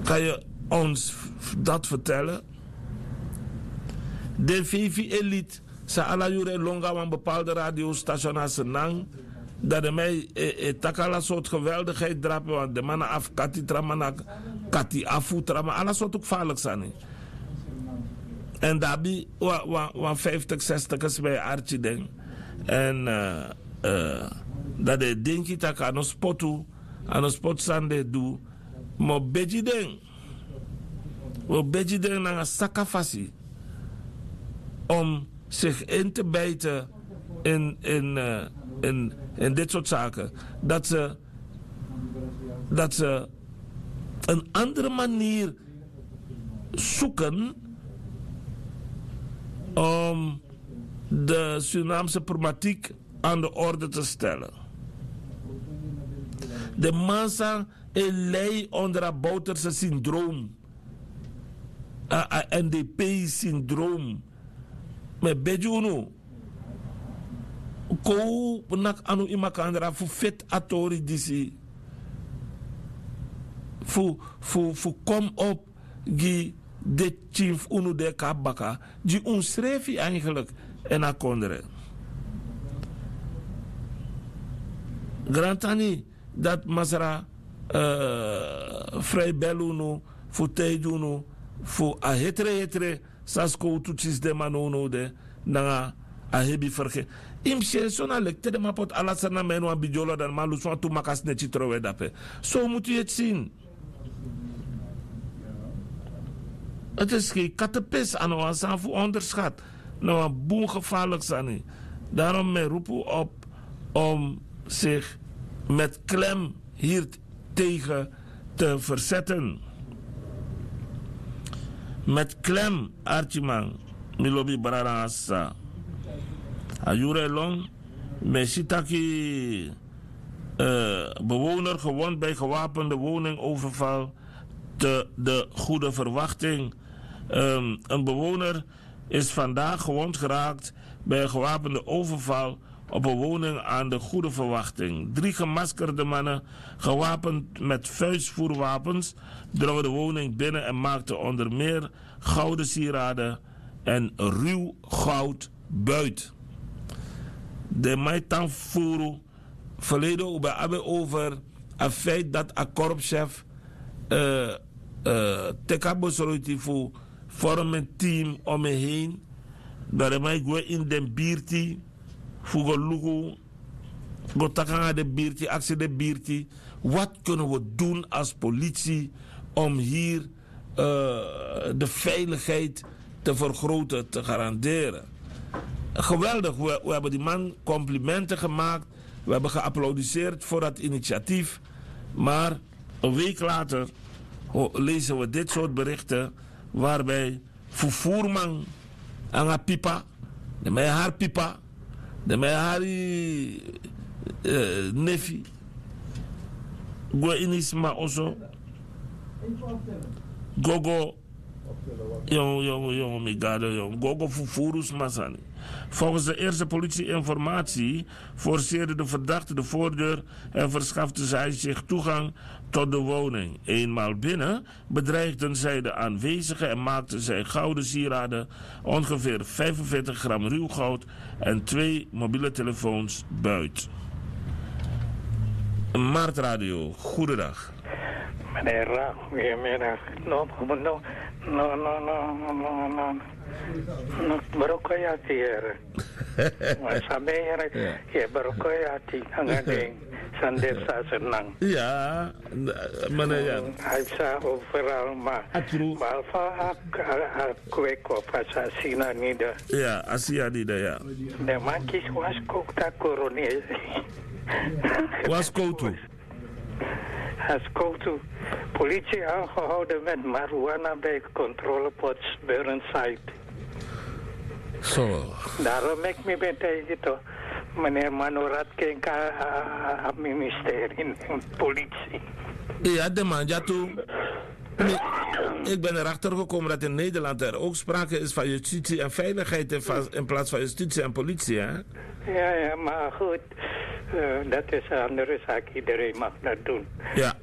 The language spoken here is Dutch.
Kan je ons dat vertellen? De Vivi Elite, sa ala jure longa van bepaalde radiostation als Senang, dat de mij takala soort geweldigheid drapen, want de mannen af kati tramanak, kati afu trama, alla soort ook gevaarlijk zijn. En daarbij, 50, 60 is bij Archie ding. En dat de dinki tak aan ons spotu, aan ons spotsande doe, maar beji ding. We beji ding naar een sakafasi. Om zich in te bijten in dit soort zaken. Dat ze een andere manier zoeken om de Surinaamse problematiek aan de orde te stellen. De massa lijdt onder het Bouterse syndroom. NDP-syndroom. Met Bejuno. Ko nak anu imakandra fu fit atori disi. Fu kom op gi de chief unu de kabaka. Die onschreef je eigenlijk en akondre. Grantani dat masra vrij belunu fu teidunu fu a hetre sasko tuchis de manono de nanga a hebi verge. Imshe sona lekte de mapot alasana menu a bijolo dan malu so tu makas ne chitrowe dape. Zo moet u het zien. Het is geen kattenpis aan ons aan voor onderschat. Nou een boel gevaarlijk zijn. Daarom mij roepen op om zich met klem hier tegen te verzetten. Met klem, Archiman, Milobi Bararasa. Ayure Long, Mesitaki, bewoner gewond bij gewapende woningoverval. De goede verwachting. Een bewoner is vandaag gewond geraakt bij een gewapende overval op een woning aan de Goede Verwachting. 3 gemaskerde mannen, gewapend met vuistvoerwapens, drongen de woning binnen en maakten onder meer gouden sieraden en ruw goud buit. De Maitan Furu verleden over het feit dat een korpschef tekabo soluti voor vormen team om me heen. Dat mij go in de bierti voor go lugu go takanga de bierti, actie de bierti. Wat kunnen we doen als politie om hier de veiligheid te vergroten, te garanderen? Geweldig, we hebben die man complimenten gemaakt. We hebben geapplaudisseerd voor dat initiatief. Maar een week later lezen we dit soort berichten waarbij vervoerman aan haar pipa, de mij haar pipa, de mij haar nefi, go inisma also, gogo, jong, migado, jong, gogo vervoerus masani. Volgens de eerste politieinformatie forceerde de verdachte de voordeur en verschafte zij zich toegang tot de woning. Eenmaal binnen bedreigden zij de aanwezigen en maakten zij gouden sieraden, ongeveer 45 gram ruw goud en 2 mobiele telefoons buit. Marktradio, goedendag. Meneer, goedemiddag. No. Barokoyati here. Sabi here, barokoyati ang ating sandir sa senang. Ja, meneer. Hij sa overal maar. Behalve kweko pas asina nida. Ja, asia nida ja. De mankis was kokta koroni. Was kotu. Als koutu politie aangehouden met marijuana bij controlepost Burnside. Zo. Daarom ik me ben tegen toch. Meneer Manorat keek aan het ministerie en politie. Ja, de man, ja toen. Ik ben erachter gekomen dat in Nederland er ook sprake is van justitie en veiligheid in plaats van justitie en politie, hè? Ja, maar goed. Dat is een andere zaak. Iedereen mag dat doen. Ja.